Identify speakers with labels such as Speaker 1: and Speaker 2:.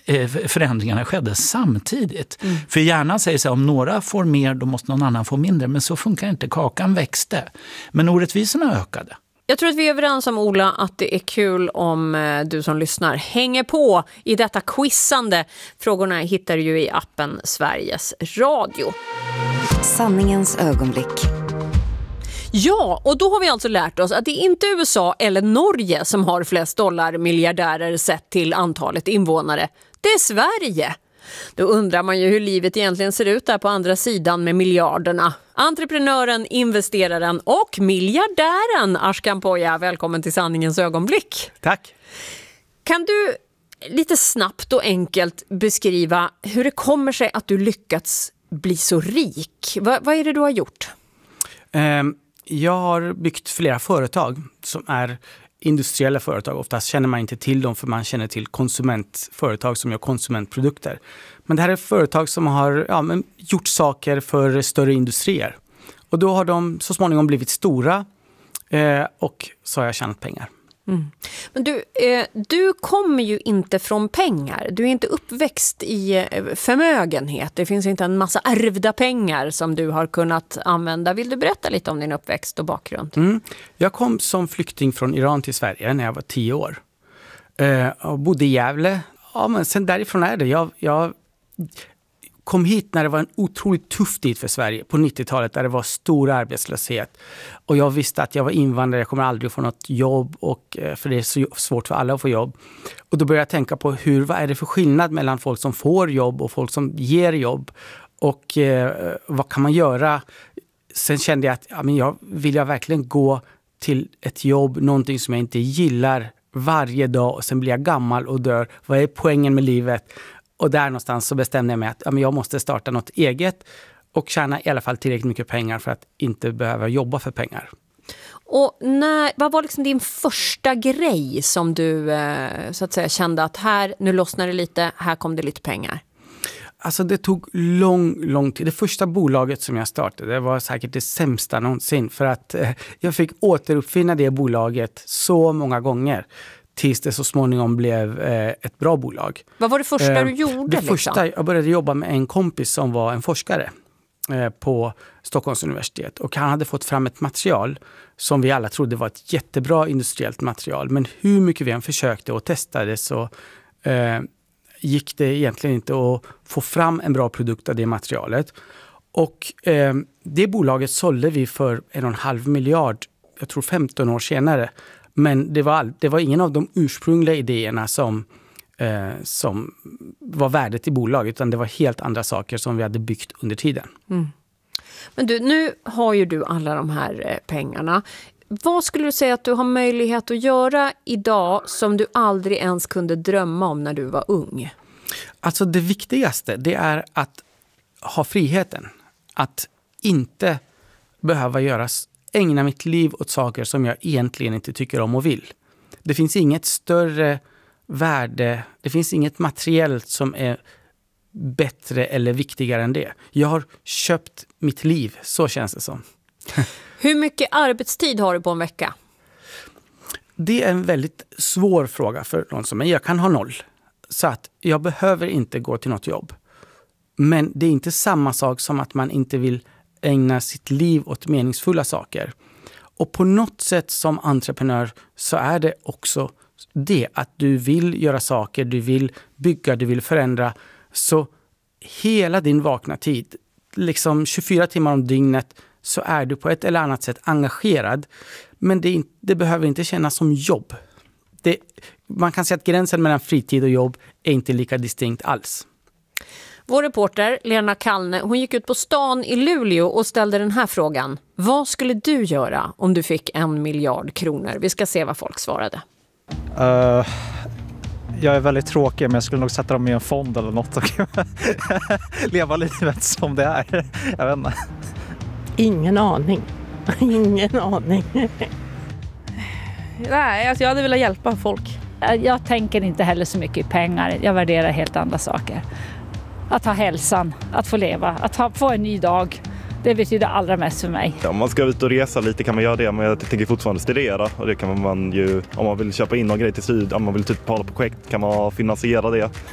Speaker 1: förändringarna skedde samtidigt. För hjärnan säger så här, om några får mer då måste någon annan få mindre. Men så funkar inte, kakan växte. Men orättvisorna ökade.
Speaker 2: Jag tror att vi är överens om, Ola, att det är kul om du som lyssnar hänger på i detta quizande. Frågorna hittar du ju i appen Sveriges Radio.
Speaker 3: Sanningens ögonblick.
Speaker 2: Ja, och då har vi alltså lärt oss att det är inte USA eller Norge som har flest dollarmiljardärer sett till antalet invånare. Det är Sverige. Då undrar man ju hur livet egentligen ser ut där på andra sidan med miljarderna. Entreprenören, investeraren och miljardären Ashkan Poya, välkommen till Sanningens ögonblick.
Speaker 4: Tack.
Speaker 2: Kan du lite snabbt och enkelt beskriva hur det kommer sig att du lyckats bli så rik? Vad är det du har gjort?
Speaker 4: Jag har byggt flera företag som är industriella företag. Oftast känner man inte till dem för man känner till konsumentföretag som gör konsumentprodukter. Men det här är företag som har gjort saker för större industrier. Och då har de så småningom blivit stora och så har jag tjänat pengar.
Speaker 2: Men du kommer ju inte från pengar. Du är inte uppväxt i förmögenhet. Det finns inte en massa ärvda pengar som du har kunnat använda. Vill du berätta lite om din uppväxt och bakgrund?
Speaker 4: Jag kom som flykting från Iran till Sverige när jag var 10 år. Och bodde i Gävle. Ja, men sen därifrån är det. Jag kom hit när det var en otroligt tuff tid för Sverige på 90-talet där det var stor arbetslöshet. Och jag visste att jag var invandrare, jag kommer aldrig få något jobb för det är så svårt för alla att få jobb. Och då började jag tänka på vad är det för skillnad mellan folk som får jobb och folk som ger jobb. Och vad kan man göra? Sen kände jag att vill jag verkligen gå till ett jobb, någonting som jag inte gillar varje dag och sen blir jag gammal och dör. Vad är poängen med livet? Och där någonstans så bestämde jag mig att jag måste starta något eget och tjäna i alla fall tillräckligt mycket pengar för att inte behöva jobba för pengar.
Speaker 2: Och vad var liksom din första grej som du så att säga kände att nu lossnar det lite, här kom det lite pengar?
Speaker 4: Alltså det tog lång tid. Det första bolaget som jag startade det var säkert det sämsta någonsin för att jag fick återuppfinna det bolaget så många gånger. Tills det så småningom blev ett bra bolag.
Speaker 2: Vad var det första du gjorde?
Speaker 4: Jag började jobba med en kompis som var en forskare på Stockholms universitet. Och han hade fått fram ett material som vi alla trodde var ett jättebra industriellt material. Men hur mycket vi än försökte och testade så gick det egentligen inte att få fram en bra produkt av det materialet. Och det bolaget sålde vi för 1,5 miljard, jag tror 15 år senare. Men det var ingen av de ursprungliga idéerna som var värdet i bolaget utan det var helt andra saker som vi hade byggt under tiden.
Speaker 2: Men nu har ju du alla de här pengarna. Vad skulle du säga att du har möjlighet att göra idag som du aldrig ens kunde drömma om när du var ung?
Speaker 4: Alltså det viktigaste det är att ha friheten. Att inte behöva ägna mitt liv åt saker som jag egentligen inte tycker om och vill. Det finns inget större värde, det finns inget materiellt som är bättre eller viktigare än det. Jag har köpt mitt liv, så känns det som.
Speaker 2: Hur mycket arbetstid har du på en vecka?
Speaker 4: Det är en väldigt svår fråga för någon som mig. Jag kan ha 0. Så att jag behöver inte gå till något jobb. Men det är inte samma sak som att man inte vill ägna sitt liv åt meningsfulla saker. Och på något sätt som entreprenör så är det också det att du vill göra saker, du vill bygga, du vill förändra. Så hela din vakna tid, liksom 24 timmar om dygnet så är du på ett eller annat sätt engagerad. Men det behöver inte kännas som jobb. Man kan säga att gränsen mellan fritid och jobb är inte lika distinkt alls.
Speaker 2: Vår reporter Lena Kallne, hon gick ut på stan i Luleå och ställde den här frågan. Vad skulle du göra om du fick 1 miljard kronor? Vi ska se vad folk svarade.
Speaker 5: Jag är väldigt tråkig men jag skulle nog sätta dem i en fond eller något och leva livet som det är. Jag vet inte.
Speaker 6: Ingen aning. Ingen aning. Nej, alltså jag hade velat hjälpa folk.
Speaker 7: Jag tänker inte heller så mycket i pengar. Jag värderar helt andra saker. Att ha hälsan, att få leva, att få en ny dag. Det betyder allra mest för mig.
Speaker 8: Om man ska ut och resa lite kan man göra det, men jag tänker fortfarande studera. Och det kan man ju, om man vill köpa in någon grej till syd, om man vill typ på projekt kan man finansiera det.